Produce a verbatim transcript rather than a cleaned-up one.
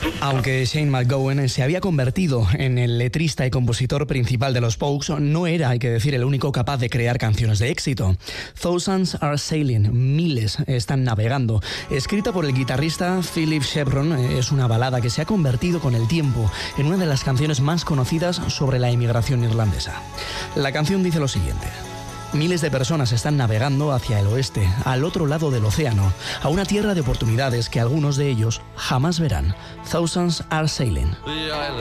Aunque Shane MacGowan se había convertido en el letrista y compositor principal de los Pogues, no era, hay que decir, el único capaz de crear canciones de éxito. Thousands Are Sailing, miles están navegando, escrita por el guitarrista Philip Chevron, es una balada que se ha convertido con el tiempo en una de las canciones más conocidas sobre la inmigración irlandesa. La canción dice lo siguiente: miles de personas están navegando hacia el oeste, al otro lado del océano, a una tierra de oportunidades que algunos de ellos jamás verán. Thousands are sailing.